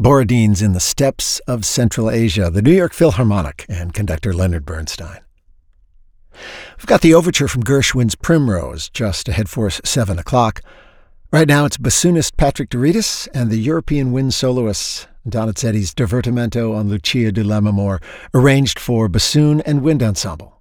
Borodin's In the Steppes of Central Asia, the New York Philharmonic, and conductor Leonard Bernstein. We've got the overture from Gershwin's Primrose just ahead for us 7 o'clock. Right now it's bassoonist Patrick Douridas and the European wind soloist Donizetti's Divertimento on Lucia di Lammermoor, arranged for bassoon and wind ensemble.